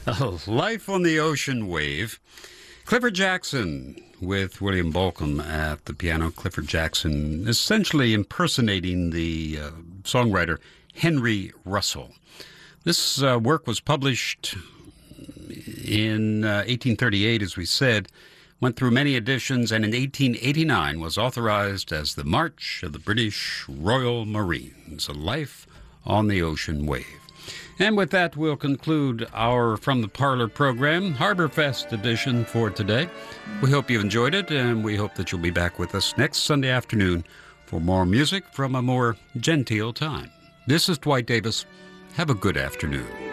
Life on the Ocean Wave. Clifford Jackson with William Bolcom at the piano. Clifford Jackson essentially impersonating the songwriter Henry Russell. This work was published in 1838, as we said, went through many editions, and in 1889 was authorized as the March of the British Royal Marines, A Life on the Ocean Wave. And with that, we'll conclude our From the Parlor program, Harborfest edition for today. We hope you enjoyed it, and we hope that you'll be back with us next Sunday afternoon for more music from a more genteel time. This is Dwight Davis. Have a good afternoon.